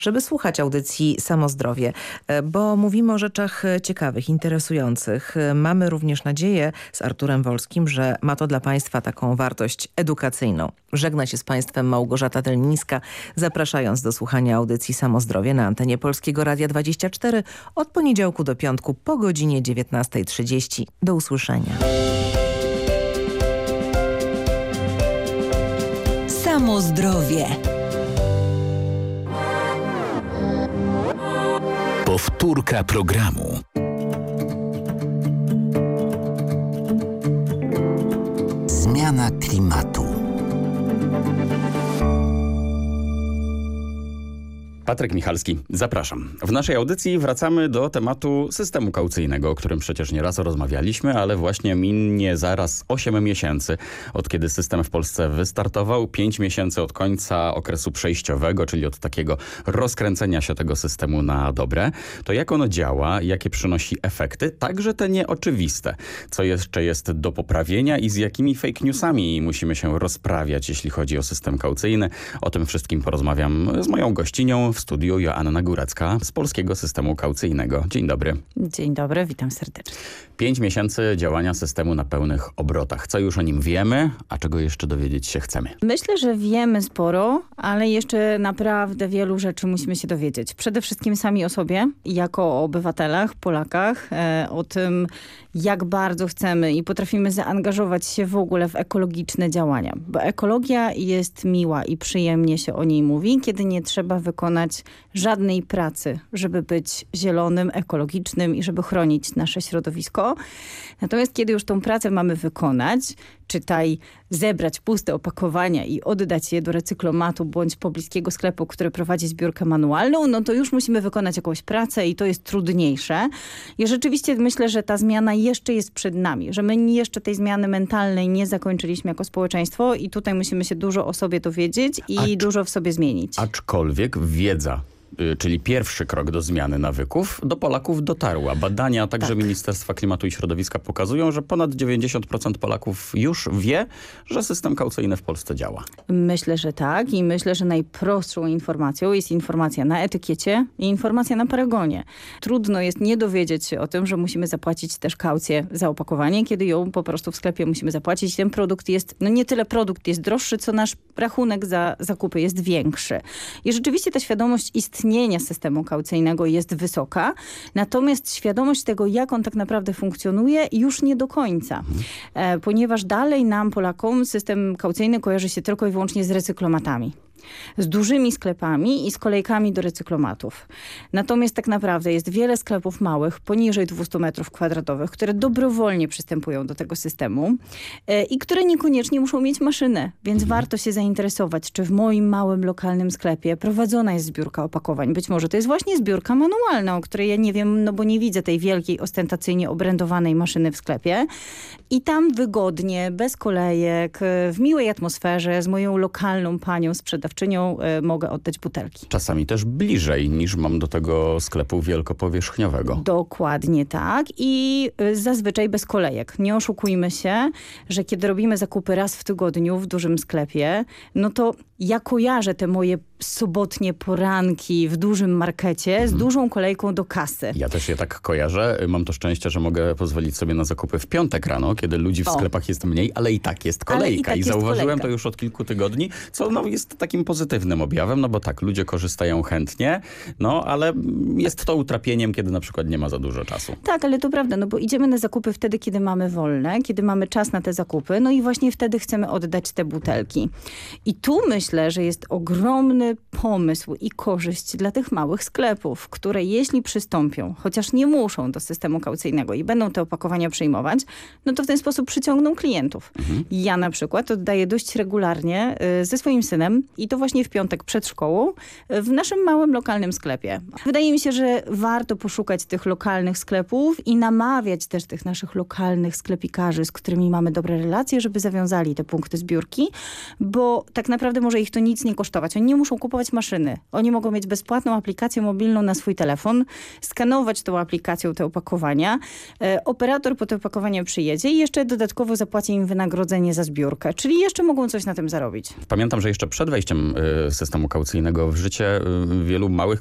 żeby słuchać audycji Samozdrowie, bo mówimy o rzeczach ciekawych, interesujących. Mamy również nadzieję z Arturem Wolskim, że ma to dla Państwa taką wartość edukacyjną. Żegna się z Państwem Małgorzata Delnińska, zapraszając do słuchania audycji Samozdrowie na antenie Polskiego Radia 24 od poniedziałku do piątku po godzinie 19:30. Do usłyszenia. Samozdrowie. Powtórka programu. Zmiana klimatu. Patryk Michalski, zapraszam. W naszej audycji wracamy do tematu systemu kaucyjnego, o którym przecież nieraz rozmawialiśmy, ale właśnie minie zaraz 8 miesięcy, od kiedy system w Polsce wystartował, 5 miesięcy od końca okresu przejściowego, czyli od takiego rozkręcenia się tego systemu na dobre. To jak ono działa, jakie przynosi efekty, także te nieoczywiste. Co jeszcze jest do poprawienia i z jakimi fake newsami musimy się rozprawiać, jeśli chodzi o system kaucyjny. O tym wszystkim porozmawiam z moją gościnią w studiu, Joanna Górecka z Polskiego Systemu Kaucyjnego. Dzień dobry. Dzień dobry, witam serdecznie. 5 miesięcy działania systemu na pełnych obrotach. Co już o nim wiemy, a czego jeszcze dowiedzieć się chcemy? Myślę, że wiemy sporo, ale jeszcze naprawdę wielu rzeczy musimy się dowiedzieć. Przede wszystkim sami o sobie, jako o obywatelach, Polakach, o tym, jak bardzo chcemy i potrafimy zaangażować się w ogóle w ekologiczne działania. Bo ekologia jest miła i przyjemnie się o niej mówi, kiedy nie trzeba wykonać żadnej pracy, żeby być zielonym, ekologicznym i żeby chronić nasze środowisko. Natomiast kiedy już tą pracę mamy wykonać, czytaj zebrać puste opakowania i oddać je do recyklomatu bądź pobliskiego sklepu, który prowadzi zbiórkę manualną, no to już musimy wykonać jakąś pracę i to jest trudniejsze. I rzeczywiście myślę, że ta zmiana jeszcze jest przed nami, że my jeszcze tej zmiany mentalnej nie zakończyliśmy jako społeczeństwo i tutaj musimy się dużo o sobie dowiedzieć i dużo w sobie zmienić. Aczkolwiek wiedza, czyli pierwszy krok do zmiany nawyków, do Polaków dotarła. Badania także Ministerstwa Klimatu i Środowiska pokazują, że ponad 90% Polaków już wie, że system kaucyjny w Polsce działa. Myślę, że tak i myślę, że najprostszą informacją jest informacja na etykiecie i informacja na paragonie. Trudno jest nie dowiedzieć się o tym, że musimy zapłacić też kaucję za opakowanie, kiedy ją po prostu w sklepie musimy zapłacić. Ten produkt jest, no nie tyle produkt jest droższy, co nasz rachunek za zakupy jest większy. I rzeczywiście ta świadomość istnienia systemu kaucyjnego jest wysoka, natomiast świadomość tego, jak on tak naprawdę funkcjonuje, już nie do końca. Ponieważ dalej nam, Polakom, system kaucyjny kojarzy się tylko i wyłącznie z recyklomatami. Z dużymi sklepami i z kolejkami do recyklomatów. Natomiast tak naprawdę jest wiele sklepów małych, poniżej 200 metrów kwadratowych, które dobrowolnie przystępują do tego systemu i które niekoniecznie muszą mieć maszynę. Więc warto się zainteresować, czy w moim małym, lokalnym sklepie prowadzona jest zbiórka opakowań. Być może to jest właśnie zbiórka manualna, o której ja nie wiem, no bo nie widzę tej wielkiej, ostentacyjnie obrędowanej maszyny w sklepie. I tam wygodnie, bez kolejek, w miłej atmosferze, z moją lokalną panią sprzedawczynią mogę oddać butelki. Czasami też bliżej niż mam do tego sklepu wielkopowierzchniowego. Dokładnie tak i zazwyczaj bez kolejek. Nie oszukujmy się, że kiedy robimy zakupy raz w tygodniu w dużym sklepie, no to ja kojarzę te moje sobotnie poranki w dużym markecie z dużą kolejką do kasy. Ja też je tak kojarzę. Mam to szczęście, że mogę pozwolić sobie na zakupy w piątek rano, kiedy ludzi w sklepach jest mniej, ale i tak jest kolejka. I zauważyłem to już od kilku tygodni, co no, jest takim pozytywnym objawem, no bo tak, ludzie korzystają chętnie, no ale jest to utrapieniem, kiedy na przykład nie ma za dużo czasu. Tak, ale to prawda, no bo idziemy na zakupy wtedy, kiedy mamy wolne, kiedy mamy czas na te zakupy, no i właśnie wtedy chcemy oddać te butelki. I tu myślę, że jest ogromny pomysł i korzyść dla tych małych sklepów, które jeśli przystąpią, chociaż nie muszą do systemu kaucyjnego i będą te opakowania przyjmować, no to w ten sposób przyciągną klientów. Ja na przykład oddaję dość regularnie ze swoim synem i to właśnie w piątek przed szkołą w naszym małym lokalnym sklepie. Wydaje mi się, że warto poszukać tych lokalnych sklepów i namawiać też tych naszych lokalnych sklepikarzy, z którymi mamy dobre relacje, żeby zawiązali te punkty zbiórki, bo tak naprawdę może ich to nic nie kosztować. Oni nie muszą kupować maszyny. Oni mogą mieć bezpłatną aplikację mobilną na swój telefon, skanować tą aplikacją te opakowania. Operator po te opakowania przyjedzie i jeszcze dodatkowo zapłaci im wynagrodzenie za zbiórkę. Czyli jeszcze mogą coś na tym zarobić. Pamiętam, że jeszcze przed wejściem systemu kaucyjnego w życie wielu małych